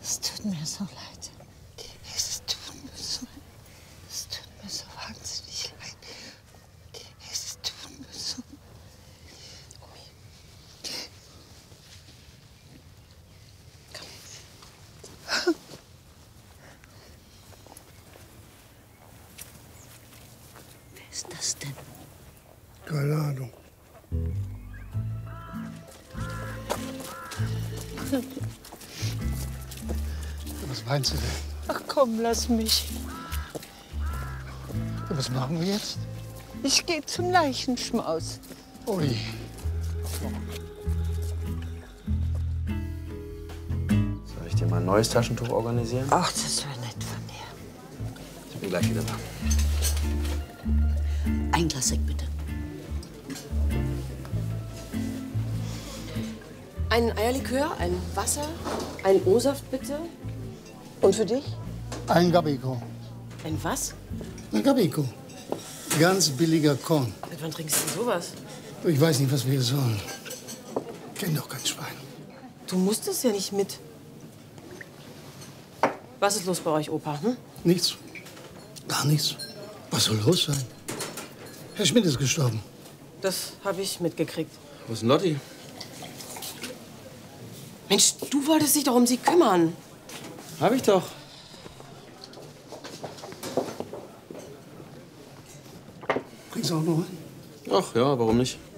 Es tut mir so leid. Es tut mir so wahnsinnig leid. Es tut mir so. Omi. Komm. Wer ist das denn? Keine Ahnung. Was meinst du denn? Ach komm, lass mich. Was machen wir jetzt? Ich gehe zum Leichenschmaus. Ui. Soll ich dir mal ein neues Taschentuch organisieren? Ach, das wäre nett von dir. Ich bin gleich wieder da. Ein Glas Sekt, bitte. Ein Eierlikör, ein Wasser, ein O-Saft bitte. Und für dich? Ein Gabiko. Ein was? Ein Gabiko. Ganz billiger Korn. Seit wann trinkst du sowas? Ich weiß nicht, was wir hier sollen. Kenn doch kein Schwein. Du musstest ja nicht mit. Was ist los bei euch, Opa? Hm? Nichts. Gar nichts. Was soll los sein? Herr Schmidt ist gestorben. Das habe ich mitgekriegt. Wo ist denn Lotti? Mensch, du wolltest dich doch um sie kümmern. Hab ich doch. Kriegst du auch noch einen? Ach ja, warum nicht?